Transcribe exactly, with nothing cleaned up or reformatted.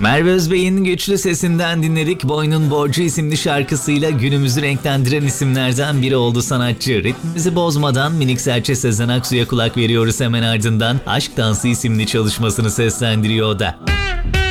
Merve Özbey'in güçlü sesinden dinledik. Boynun Borcu isimli şarkısıyla günümüzü renklendiren isimlerden biri oldu sanatçı. Ritmimizi bozmadan minik serçe Sezen Aksu'ya kulak veriyoruz hemen ardından. Aşk Dansı isimli çalışmasını seslendiriyor o da.